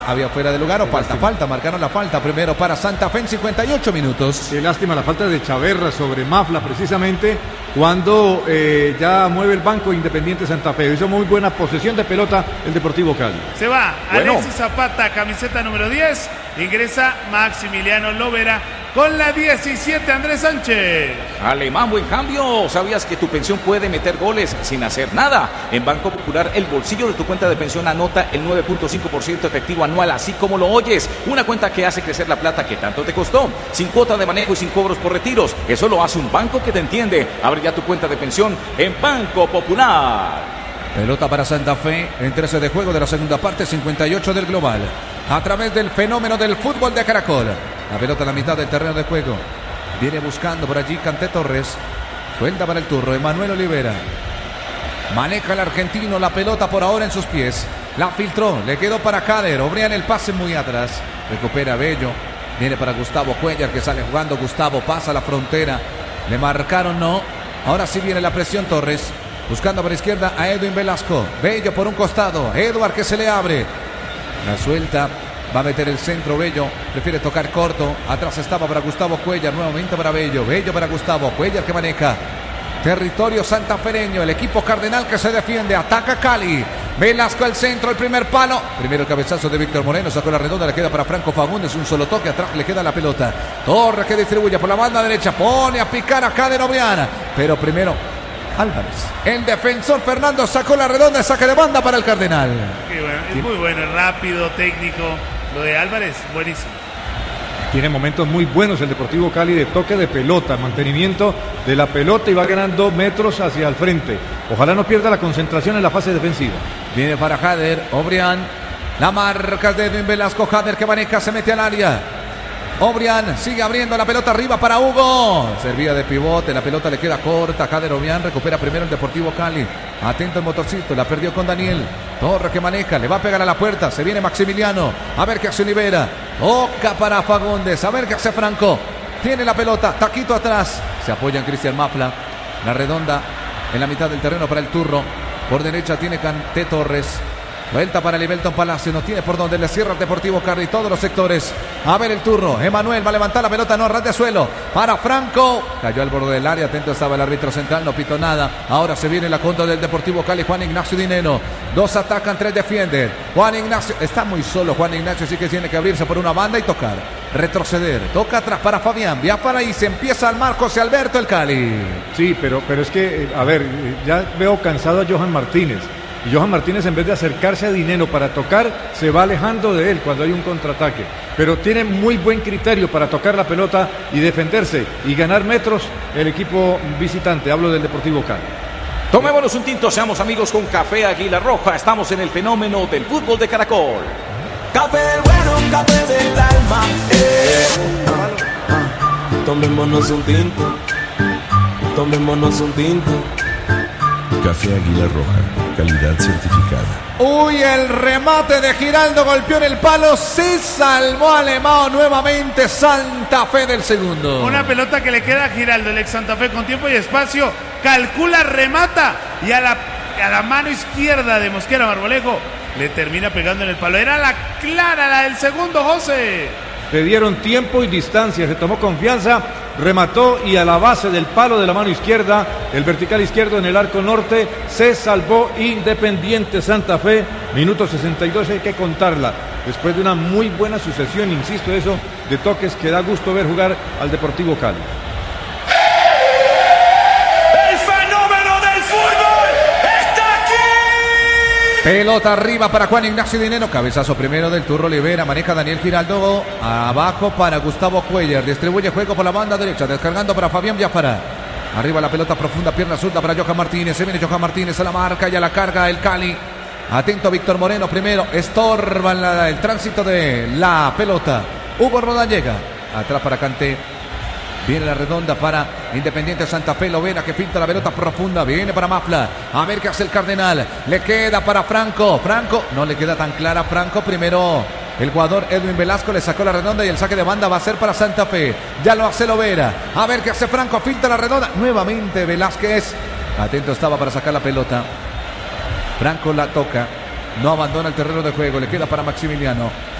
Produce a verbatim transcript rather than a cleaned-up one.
Había fuera de lugar o Qué falta, lástima. falta, marcaron la falta primero para Santa Fe en cincuenta y ocho minutos. Qué lástima la falta de Chaverra sobre Mafla precisamente cuando eh, ya mueve el banco Independiente Santa Fe. Hizo muy buena posesión de pelota el Deportivo Cali. Se va Bueno. Alexis Zapata, camiseta número diez. Ingresa Maximiliano Lovera con la diecisiete, Andrés Sánchez. Alemán, buen cambio. ¿Sabías que tu pensión puede meter goles sin hacer nada? En Banco Popular, el bolsillo de tu cuenta de pensión anota el nueve punto cinco por ciento efectivo anual, así como lo oyes. Una cuenta que hace crecer la plata que tanto te costó. Sin cuota de manejo y sin cobros por retiros. Eso lo hace un banco que te entiende. Abre ya tu cuenta de pensión en Banco Popular. Pelota para Santa Fe en trece de juego de la segunda parte, cincuenta y ocho del global. A través del fenómeno del fútbol de Caracol. La pelota en la mitad del terreno de juego. Viene buscando por allí Canté Torres. Cuenta para el turro, Emanuel Olivera. Maneja el argentino la pelota por ahora en sus pies. La filtró, le quedó para Cader. Obrián el pase muy atrás. Recupera Bello. Viene para Gustavo Cuellar que sale jugando. Gustavo pasa la frontera. Le marcaron, no. Ahora sí viene la presión Torres. Buscando por izquierda a Edwin Velasco. Bello por un costado. Edward que se le abre. La suelta. Va a meter el centro Bello. Prefiere tocar corto. Atrás estaba para Gustavo Cuellar. Nuevamente para Bello. Bello para Gustavo. Cuellar que maneja. Territorio santafereño. El equipo cardenal que se defiende. Ataca Cali. Velasco al centro. El primer palo. Primero el cabezazo de Víctor Moreno. Sacó la redonda. Le queda para Franco Fagundes. Un solo toque. Atrás le queda la pelota. Torres que distribuye por la banda derecha. Pone a picar acá de Noviana. Pero primero Álvarez. El defensor Fernando sacó la redonda. Saque de banda para el Cardenal. Qué bueno, es muy bueno, rápido, técnico. Lo de Álvarez, buenísimo. Tiene momentos muy buenos el Deportivo Cali de toque de pelota, mantenimiento de la pelota y va ganando metros hacia el frente. Ojalá no pierda la concentración en la fase defensiva. Viene para Jader, Obrián. La marca de Edwin Velasco. Jader que maneja, se mete al área. Obrián sigue abriendo la pelota arriba para Hugo. Servía de pivote, la pelota le queda corta. Jader Obrián recupera primero el Deportivo Cali. Atento el motorcito, la perdió con Daniel. Torre que maneja, le va a pegar a la puerta. Se viene Maximiliano. A ver qué hace Olivera. Toca para Fagundes. A ver qué hace Franco. Tiene la pelota, taquito atrás. Se apoya en Cristian Mafla. La redonda en la mitad del terreno para el turro. Por derecha tiene Canté Torres. Vuelta para Libelton Palacio, no tiene por donde le cierra el Deportivo Cali, todos los sectores. A ver el turno, Emanuel va a levantar la pelota, no, ras de suelo. Para Franco, cayó al borde del área, atento estaba el árbitro central, no pitó nada. Ahora se viene la contra del Deportivo Cali, Juan Ignacio Dineno. Dos atacan, tres defienden. Juan Ignacio, está muy solo Juan Ignacio, así que tiene que abrirse por una banda y tocar. Retroceder, toca atrás para Fabián, vía para ahí, se empieza al marco José Alberto el Cali. Sí, pero, pero es que, a ver, ya veo cansado a Johan Martínez. Y Johan Martínez, en vez de acercarse a Dineno para tocar, se va alejando de él cuando hay un contraataque. Pero tiene muy buen criterio para tocar la pelota y defenderse y ganar metros el equipo visitante. Hablo del Deportivo Cali. Tomémonos un tinto, seamos amigos con Café Águila Roja. Estamos en el fenómeno del fútbol de Caracol. Café bueno, café del alma. Eh. Ah, tomémonos un tinto. Tomémonos un tinto. Café Águila Roja, calidad certificada. Uy, el remate de Giraldo golpeó en el palo. Se salvó Alemão nuevamente. Santa Fe del segundo. Una pelota que le queda a Giraldo, el ex Santa Fe, con tiempo y espacio. Calcula, remata. Y a la, a la mano izquierda de Mosquera Marmolejo le termina pegando en el palo. Era la clara, la del segundo, José. Le dieron tiempo y distancia, se tomó confianza, remató y a la base del palo de la mano izquierda, el vertical izquierdo en el arco norte, se salvó Independiente Santa Fe. Minuto sesenta y dos, hay que contarla. Después de una muy buena sucesión, insisto eso, de toques que da gusto ver jugar al Deportivo Cali. Pelota arriba para Juan Ignacio Dineno. Cabezazo primero del turro Olivera. Maneja Daniel Giraldo. Abajo para Gustavo Cuellar. Distribuye juego por la banda derecha. Descargando para Fabián Biafara. Arriba la pelota profunda. Pierna zurda para Johan Martínez. Se viene Johan Martínez a la marca y a la carga el Cali. Atento Víctor Moreno primero. Estorba la, el tránsito de la pelota. Hugo Roldán llega. Atrás para Canté. Viene la redonda para Independiente Santa Fe. Lovera que pinta la pelota profunda. Viene para Mafla. A ver qué hace el Cardenal. Le queda para Franco. Franco. No le queda tan clara Franco. Primero el jugador Edwin Velasco le sacó la redonda y el saque de banda va a ser para Santa Fe. Ya lo hace Lovera. A ver qué hace Franco. Pinta la redonda. Nuevamente Velázquez. Atento estaba para sacar la pelota. Franco la toca. No abandona el terreno de juego. Le queda para Maximiliano.